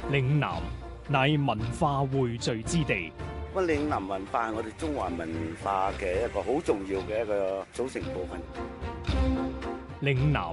嶺南乃文化匯聚之地。 咁嶺南文化係我哋中華文化嘅一個好重要嘅一個組成部分。 嶺南